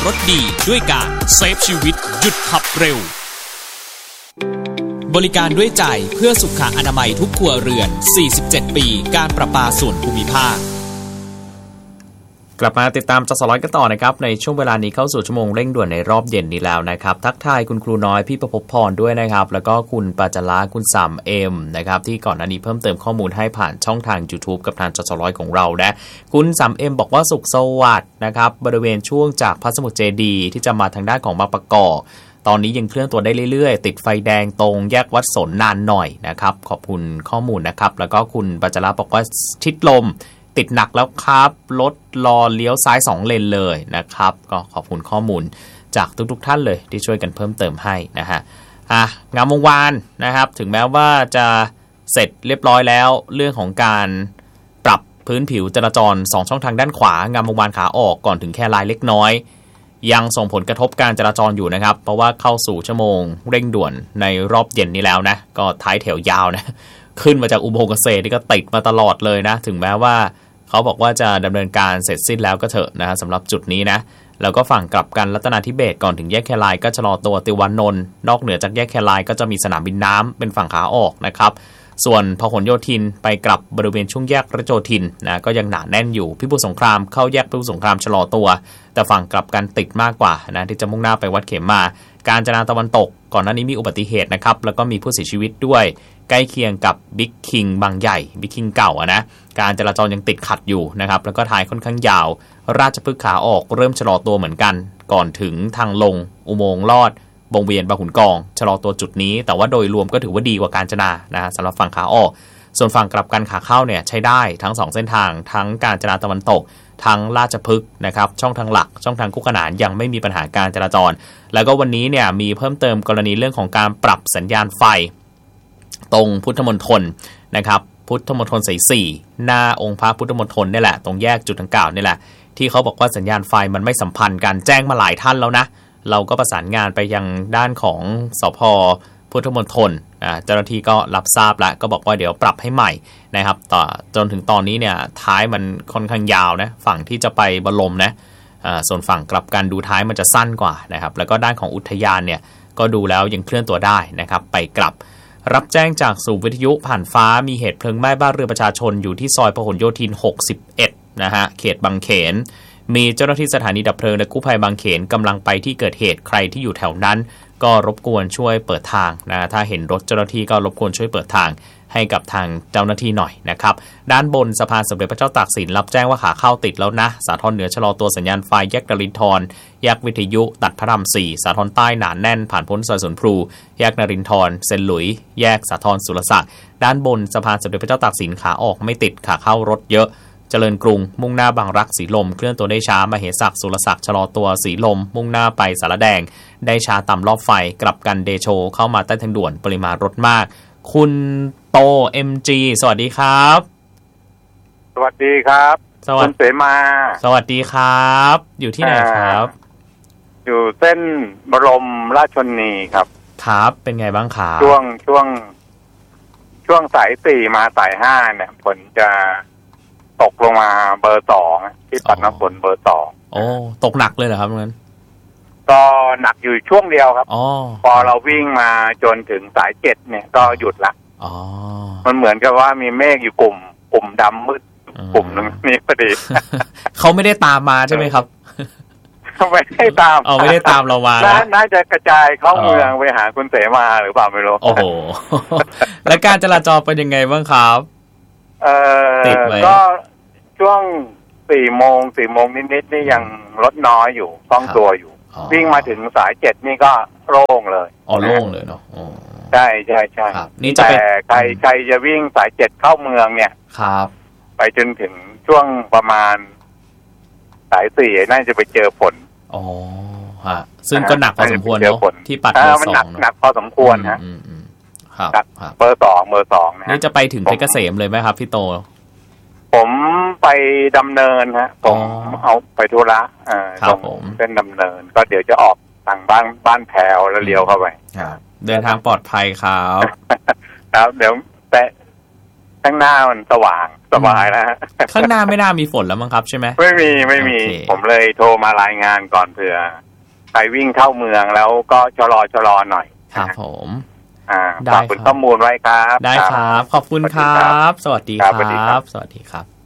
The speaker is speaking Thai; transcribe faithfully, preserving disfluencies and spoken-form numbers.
รถดีด้วยการเซฟชีวิตหยุดขับเร็วบริการด้วยใจเพื่อสุขอนามัยทุกครัวเรือนสี่สิบเจ็ดปีการประปาส่วนภูมิภาคกลับมาติดตามจสร้อยกันต่อนะครับในช่วงเวลานี้เข้าสู่ชั่วโมงเร่งด่วนในรอบเย็นนี้แล้วนะครับทักทายคุณครูน้อยพี่ประภพรด้วยนะครับแล้วก็คุณปาจลาคุณสามเอ็มนะครับที่ก่อนหน้านี้เพิ่มเติมข้อมูลให้ผ่านช่องทาง YouTube กับทางจสร้อยของเรานะคุณสามเอ็มบอกว่าสุขสวัสดิ์นะครับบริเวณช่วงจากพระสมุทรเจดีย์ที่จะมาทางด้านของบางประกอบตอนนี้ยังเคลื่อนตัวได้เรื่อยๆติดไฟแดงตรงแยกวัดสนนานหน่อยนะครับขอบคุณข้อมูลนะครับแล้วก็คุณปาจลาบอกว่าชิดลมติดหนักแล้วครับรถรอเลี้ยวซ้ายสองเลนเลยนะครับก็ขอบคุณข้อมูลจากทุกๆท่านเลยที่ช่วยกันเพิ่มเติมให้นะฮะอ่ะงามวงวานนะครับถึงแม้ว่าจะเสร็จเรียบร้อยแล้วเรื่องของการปรับพื้นผิวจราจรสองช่องทางด้านขวางามวงวานขาออกก่อนถึงแค่ลายเล็กน้อยยังส่งผลกระทบการจราจรอยู่นะครับเพราะว่าเข้าสู่ชั่วโมงเร่งด่วนในรอบเย็นนี้แล้วนะก็ท้ายแถวยาวนะขึ้นมาจากอุโมงค์เกษตรนี่ก็ติดมาตลอดเลยนะถึงแม้ว่าเขาบอกว่าจะดำเนินการเสร็จสิ้นแล้วก็เถอะนะฮะสำหรับจุดนี้นะแล้วก็ฝั่งกลับกันรัตนาธิเบศก่อนถึงแยกแคลายก็ชะลอตัวติวานนท์นอกเหนือจากแยกแคลายก็จะมีสนามบินน้ำเป็นฝั่งขาออกนะครับส่วนพหลโยธินไปกลับบริเวณช่วงแยกพระโยธินนะก็ยังหนาแน่นอยู่พิบูลสงครามเข้าแยกพิบูลสงครามชะลอตัวแต่ฝั่งกลับกันติดมากกว่านะที่จะมุ่งหน้าไปวัดเขมมาการจนาตะวันตกก่อนหน้านี้มีอุบัติเหตุนะครับแล้วก็มีผู้เสียชีวิตด้วยใกล้เคียงกับบิ๊กคิงบางใหญ่บิ๊กคิงเก่าอะนะการจราจรยังติดขัดอยู่นะครับแล้วก็ท้ายค่อนข้างยาวราชพฤกษ์ขาออกเริ่มชะลอตัวเหมือนกันก่อนถึงทางลงอุโมงค์ลอดวงเวียนบางขุนกองชะลอตัวจุดนี้แต่ว่าโดยรวมก็ถือว่าดีกว่าการจนานะสำหรับฝั่งขาออกส่วนฝั่งกลับกันขาเข้าเนี่ยใช้ได้ทั้งสองเส้นทางทั้งการจนาตะวันตกทั้งราชพฤกษ์นะครับช่องทางหลักช่องทางคู่ขนานยังไม่มีปัญหาการจราจรแล้วก็วันนี้เนี่ยมีเพิ่มเติมกรณีเรื่องของการปรับสัญญาณไฟตรงพุทธมณฑลนะครับพุทธมณฑลสายสี่หน้าองค์พระพุทธมณฑลนี่แหละตรงแยกจุดดังกล่าวนี่แหละที่เขาบอกว่าสัญญาณไฟมันไม่สัมพันธ์กันแจ้งมาหลายท่านแล้วนะเราก็ประสานงานไปยังด้านของสภ.พุทธมณฑลอ่าเจ้าหน้าที่ก็รับทราบแล้วก็บอกว่าเดี๋ยวปรับให้ใหม่นะครับต่อจนถึงตอนนี้เนี่ยท้ายมันค่อนข้างยาวนะฝั่งที่จะไปบรมนะอ่าส่วนฝั่งกลับกันดูท้ายมันจะสั้นกว่านะครับแล้วก็ด้านของอุทยานเนี่ยก็ดูแล้วยังเคลื่อนตัวได้นะครับไปกลับรับแจ้งจากศูนย์วิทยุผ่านฟ้ามีเหตุเพลิงไหม้บ้านเรือนประชาชนอยู่ที่ซอยพหลโยธินหกสิบเอ็ดนะฮะเขตบางเขนมีเจ้าหน้าที่สถานีดับเพลิงและกู้ภัยบางเขนกำลังไปที่เกิดเหตุใครที่อยู่แถวนั้นก็รบกวนช่วยเปิดทางนะถ้าเห็นรถเจ้าหน้าที่ก็รบกวนช่วยเปิดทางให้กับทางเจ้าหน้าที่หน่อยนะครับด้านบนสะพานสมเด็จพระเจ้าตากสินรับแจ้งว่าขาเข้าติดแล้วนะสาทรเหนือชะลอตัวสัญญาณไฟแยกนรินทร์แยกวิทยุตัดพระรามสี่สาทรใต้หนาแน่นผ่านพ้นซอยสวนพลูแยกนรินทร์เซนหลุยแยกสาทรสุรศักดิ์ด้านบนสะพานสมเด็จพระเจ้าตากสินขาออกไม่ติดขาเข้ารถเยอะเจริญกรุงมุ่งหน้าบางรักสีลมเคลื่อนตัวได้ช้ามเหศักดิ์สุรศักดิ์ชะลอตัวสีลมมุ่งหน้าไปสารแดงได้ช้าต่ำรอบไฟกลับกันเดโชเข้ามาใต้ทางด่วนปริมาณรถมากคุณโต เอ็ม จี สวัสดีครับสวัสดีครับสวัสดีเสมาสวัสดีครับอยู่ที่ไหนครับอยู่เส้นบรมราชชนนีครับครับเป็นไงบ้างครับช่วงช่วงช่วงสายสี่มาสายห้าเนี่ยฝนจะตกลงมาเบอร์สองที่ปัดน้ำฝนเบอร์สองโอ้ตกหนักเลยเหรอครับงั้นก็หนักอยู่ช่วงเดียวครับพอเราวิ่งมาจนถึงสายเจ็ดเนี่ยก็หยุดละมันเหมือนกับว่ามีเมฆอยู่กลุ่มกลุ่มดำมืดกลุ่มนึงนี่พอดีเขาไม่ได้ตามมาใช่ไหมครับไม่ได้ตามอ๋อไม่ได้ตามเรามาน่าจะกระจายเข้าเมืองไปหาคุณเสมาหรือเปล่าไม่รู้โอ้โหแล้วการจราจรเป็นยังไงบ้างครับเออก็ช่วงสี่โมงสี่โมงนิดๆนี่ยังรถน้อยอยู่คล่องตัวอยู่วิ่งมาถึงสายเจ็ดนี่ก็โล่งเลยอ๋อโล่งเลยเนาะใช่ใช่ใช่แต่ใครใครจะวิ่งสายเจ็ดเข้าเมืองเนี่ยครับไปจนถึงช่วงประมาณสายสี่น่าจะไปเจอฝนอ๋อฮะซึ่งก็หนักพอสมควรเนาะที่ปัดเบอร์สองหนักพอสมควรฮะครับเบอร์สองเบอร์สองนะนี่จะไปถึงเพชรเกษมเลยไหมครับพี่โตผมไปดำเนินฮะผมเอาไปธุระอ่าตรงเป็นดำเนินก็เดี๋ยวจะออกทางบ้านบ้านแถวแล้วเลี้ยวเข้าไปเดินทางปลอดภัยครับครับเดี๋ยวแต่แถข้างหน้ามันสว่างสบายแล้วข้างหน้าไม่น่ามีฝนแล้วมั้งครับใช่ไหมไม่มีไม่มีผมเลยโทรมารายงานก่อนเผื่อใครวิ่งเข้าเมืองแล้วก็ชะลอชะลอหน่อยครับผมอ่าฝากคุณข้อมูลไว้ครับได้ครับขอบคุณครับสวัสดีครับสวัสดีครับ